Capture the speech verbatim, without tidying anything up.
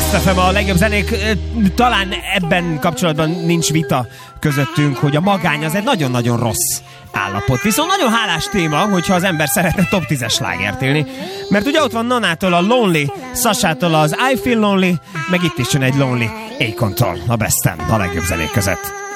Best ef em, a legjobb zenék. Talán ebben kapcsolatban nincs vita közöttünk, hogy a magány az egy nagyon-nagyon rossz állapot. Viszont nagyon hálás téma, hogyha az ember szeretne top tízes slágert élni. Mert ugye ott van Nanától a Lonely, Sasától az I Feel Lonely, meg itt is jön egy Lonely Akontól a Besten, a legjobb zenék között.